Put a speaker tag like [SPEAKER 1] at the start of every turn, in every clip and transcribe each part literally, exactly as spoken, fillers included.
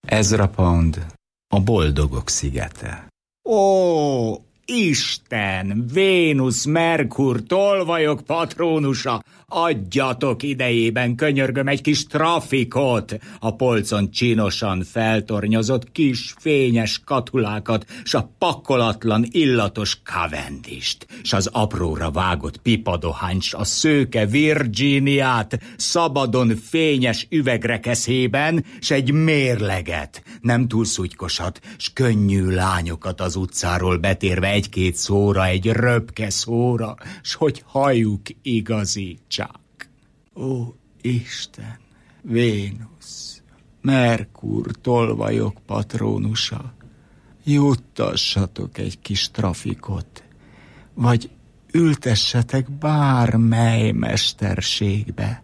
[SPEAKER 1] Ezra Pound, a Boldogok szigete.
[SPEAKER 2] Ó, Isten, Vénusz, Merkur, tolvajok patrónusa, adjatok idejében, könyörgöm, egy kis trafikot, a polcon csinosan feltornyozott kis fényes katulákat, s a pakolatlan illatos Cavendist, s az apróra vágott pipadohányt, s a szőke Virginiát, szabadon fényes üvegrekeszében, s egy mérleget, nem túl szutykosat, s könnyű lányokat az utcáról betérve egy-két szóra, egy röpke szóra, s hogy halljuk igazítsák. Ó, Isten, Vénusz, Merkur, tolvajok patrónusa, juttassatok egy kis trafikot, vagy ültessetek bármely mesterségbe,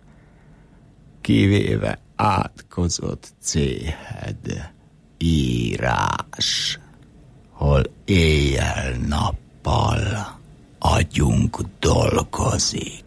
[SPEAKER 2] kivéve átkozott céhed, írás, hol éjjel-nappal agyunk dolgozik.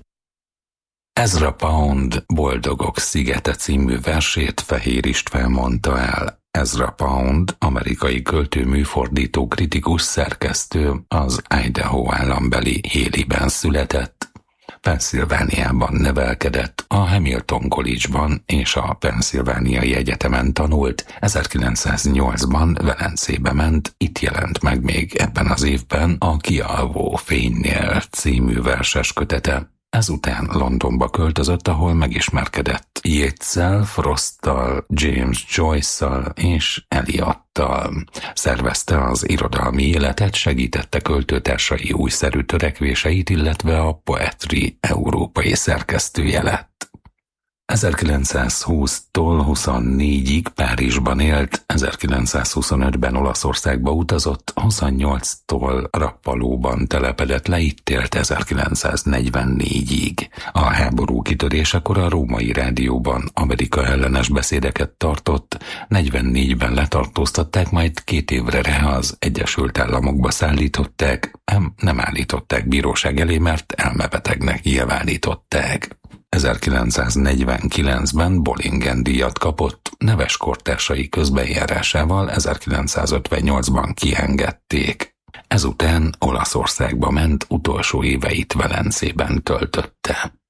[SPEAKER 3] Ezra Pound Boldogok szigete című versét Fehér István mondta el. Ezra Pound, amerikai költő, műfordító, kritikus, szerkesztő, az Idaho állambeli Haleyben született. Pennsylvániában nevelkedett, a Hamilton College-ban és a Pennsylvániai Egyetemen tanult, ezerkilencszáznyolcban Velencébe ment, itt jelent meg még ebben az évben a Kialvó fénynél című verses kötete. Ezután Londonba költözött, ahol megismerkedett Yeatszel, Frosttal, James Joyce-szal és Eliottal. Szervezte az irodalmi életet, segítette költőtársai újszerű törekvéseit, illetve a Poetry európai szerkesztője lett. ezerkilencszázhúsztól huszonnégyig Párizsban élt, ezerkilencszázhuszonötben Olaszországba utazott, huszonnyolctól Rappalóban telepedett le, itt élt ezerkilencszáznegyvennégyig. A háború kitörésekor a Római Rádióban Amerika ellenes beszédeket tartott, negyvennégyben letartóztatták, majd két évre az Egyesült Államokba szállították, nem állították bíróság elé, mert elmebetegnek nyilvánították. ezerkilencszáznegyvenkilencben Bollingen-díjat kapott, neves kortársai közbenjárásával ezerkilencszázötvennyolcban kiengedték. Ezután Olaszországba ment, utolsó éveit Velencében töltötte.